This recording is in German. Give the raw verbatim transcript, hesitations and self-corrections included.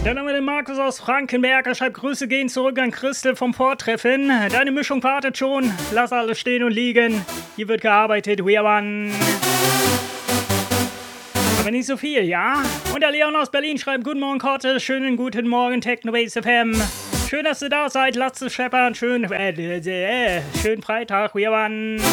Dann haben wir den Markus aus Frankenberg. Er schreibt, Grüße gehen zurück an Christel vom Vortreffen. Deine Mischung wartet schon. Lass alles stehen und liegen. Hier wird gearbeitet. We are one. Aber nicht so viel, ja? Und der Leon aus Berlin schreibt, guten Morgen, Korte. Schönen guten Morgen, Technobase F M. Schön, dass ihr da seid. Lasst es scheppern. Schön, äh, äh, äh, schönen Freitag. We are one.